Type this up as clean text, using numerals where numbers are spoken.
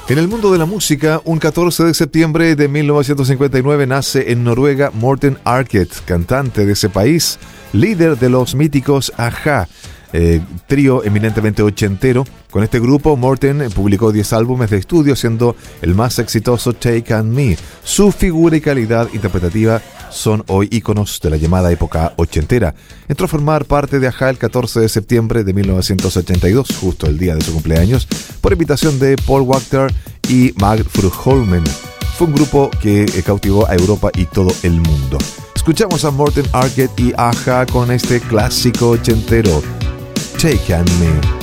En el mundo de la música, un 14 de septiembre de 1959 nace en Noruega Morten Harket, cantante de ese país, líder de los míticos A-ha, trío eminentemente ochentero. Con este grupo, Morten publicó 10 álbumes de estudio, siendo el más exitoso Take On Me. Su figura y calidad interpretativa son hoy íconos de la llamada época ochentera. Entró a formar parte de A-ha el 14 de septiembre de 1982, justo el día de su cumpleaños, por invitación de Paul Wachter y Mag Frugholmen. Fue un grupo que cautivó a Europa y todo el mundo. Escuchamos a Morten Harket y A-ha con este clásico ochentero, Take On Me.